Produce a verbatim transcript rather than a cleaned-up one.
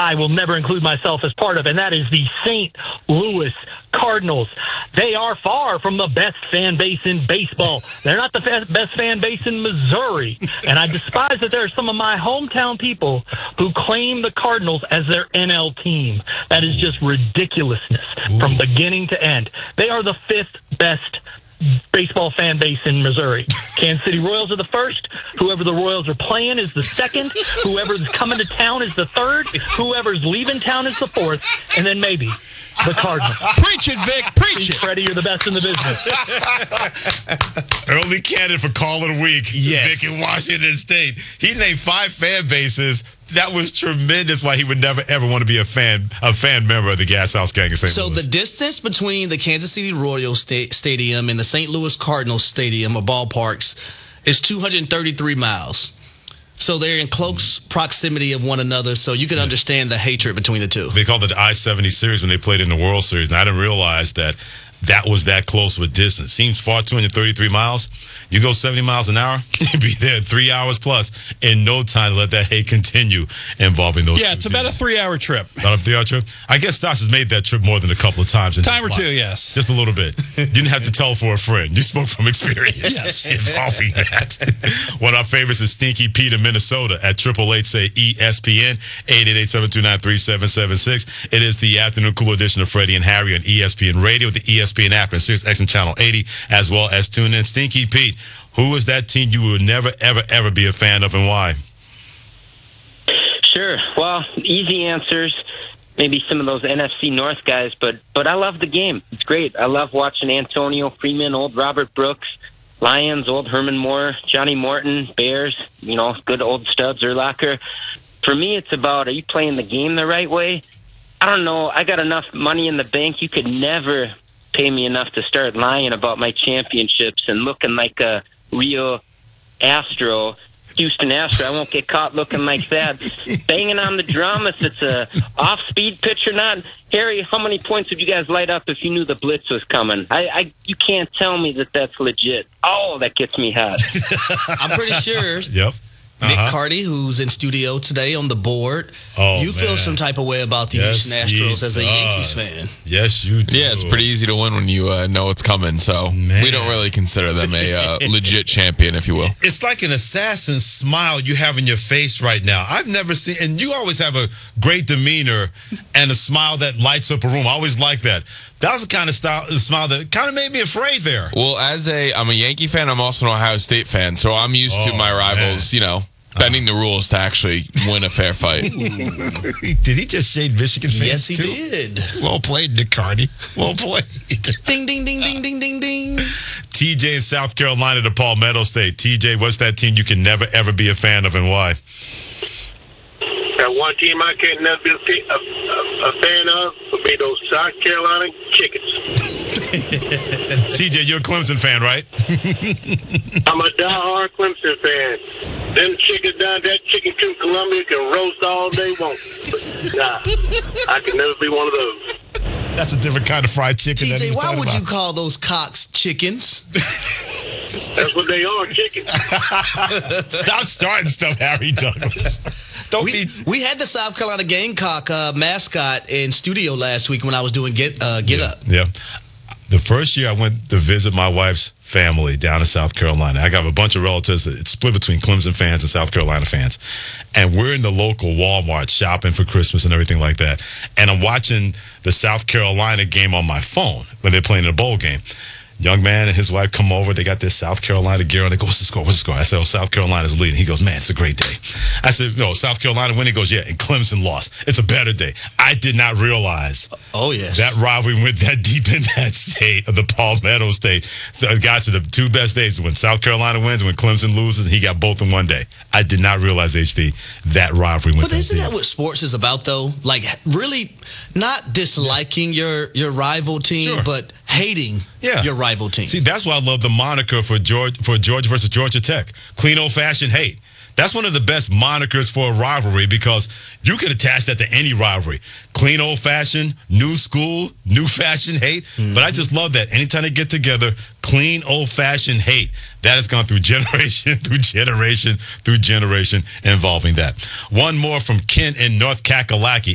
I will never include myself as part of, and that is the Saint Louis Cardinals. They are far from the best fan base in baseball. They're not the best fan base in Missouri. And I despise that there are some of my hometown people who claim the Cardinals as their N L team. That is just ridiculousness from beginning to end. They are the fifth best baseball fan base in Missouri. Kansas City Royals are the first. Whoever the Royals are playing is the second. Whoever's coming to town is the third. Whoever's leaving town is the fourth. And then maybe the Cardinals. Preach it, Vic. Preach it. Freddie, you're the best in the business. Early candidate for Call of the Week. Yes. Vic in Washington State. He named five fan bases. That was tremendous. Why he would never ever want to be a fan, a fan member of the Gas House Gang in Saint So Louis. the distance between the Kansas City Royals sta- Stadium and the Saint Louis Cardinals Stadium or ballparks is two hundred thirty-three miles. So they're in close proximity of one another, so you can understand the hatred between the two. They called it the I seventy series when they played in the World Series, and I didn't realize that that was that close of a distance. Seems far, two hundred thirty-three miles. You go seventy miles an hour, you'd be there in three hours plus in no time to let that hate continue involving those Yeah, two it's about a teams. three-hour trip. About a three-hour trip? I guess Stosh has made that trip more than a couple of times. In Time his or two, life. yes. Just a little bit. You didn't have to tell for a friend. You spoke from experience. Yes. Involving that. One of our favorites is Stinky Pete in Minnesota at Triple Eight say E S P N, eight eight eight, seven two nine, three seven seven six. It is the afternoon cool edition of Freddie and Harry on E S P N Radio, the E S P N app, and Sirius X M Channel eighty, as well as tune in. Stinky Pete, who is that team you would never, ever, ever be a fan of, and why? Sure. Well, easy answers. Maybe some of those N F C North guys, but but I love the game. It's great. I love watching Antonio Freeman, old Robert Brooks, Lions, old Herman Moore, Johnny Morton, Bears, you know, good old Stubbs, Urlacher. For me, it's about, are you playing the game the right way? I don't know. I got enough money in the bank. You could never pay me enough to start lying about my championships and looking like a real Astro, Houston Astro. I won't get caught looking like that. Banging on the drum if it's a off-speed pitch or not. Harry, how many points would you guys light up if you knew the blitz was coming? I, I You can't tell me that that's legit. Oh, that gets me hot. I'm pretty sure Yep. Uh-huh. Nick Carty, who's in studio today on the board, Oh, you feel man. some type of way about the Yes, Houston he Astros as a does. Yankees fan. Yes, you do. Yeah, it's pretty easy to win when you uh, know it's coming. So Man. we don't really consider them a uh, legit champion, if you will. It's like an assassin smile you have in your face right now. I've never seen, and you always have a great demeanor and a smile that lights up a room. I always like that. That was the kind of style, the smile that kind of made me afraid there. Well, as a, I'm a Yankee fan. I'm also an Ohio State fan, so I'm used Oh, to my rivals, man. you know, bending the rules to actually win a fair fight. Did he just shade Michigan fans Yes, he too? did. Well played, Nick Carty. Well played. Ding, ding, ding, ding, ding, ding, ding. T J in South Carolina to Palmetto State. T J, what's that team you can never, ever be a fan of, and why? That one team I can't never be a, a, a, a fan of would be those South Carolina Chickens. T J, you're a Clemson fan, right? I'm a diehard Clemson fan. Them chickens down that chicken coop Columbia can roast all they want. But nah, I can never be one of those. That's a different kind of fried chicken. T that J, he's why talking would about. you call those cocks chickens? That's what they are, chickens. Stop starting stuff, Harry Douglas. Don't We, be. we had the South Carolina Gamecock uh, mascot in studio last week when I was doing Get uh, Get Up. Yeah. The first year I went to visit my wife's family down in South Carolina. I got a bunch of relatives that it's split between Clemson fans and South Carolina fans. And we're in the local Walmart shopping for Christmas and everything like that. And I'm watching the South Carolina game on my phone when they're playing in a bowl game. Young man and his wife come over. They got this South Carolina gear on. They go, what's the score? What's the score? I said, oh, South Carolina's leading. He goes, man, it's a great day. I said, no, South Carolina winning. He goes, yeah, and Clemson lost. It's a better day. I did not realize Oh, yes. that rivalry went that deep in that state of the Palmetto State. So, guys, are the two best days when South Carolina wins and when Clemson loses, and he got both in one day. I did not realize, H D, that rivalry went But that isn't deep. that what sports is about, though? Like, really not disliking your, your rival team, Sure. but hating Yeah. your rival team. See, that's why I love the moniker for George for Georgia versus Georgia Tech. Clean old-fashioned hate. That's one of the best monikers for a rivalry because you could attach that to any rivalry. Clean old-fashioned, new school, new fashion hate. Mm-hmm. But I just love that. Anytime they get together, clean old-fashioned hate. That has gone through generation, through generation, through generation involving that. One more from Ken in North Kakalaki.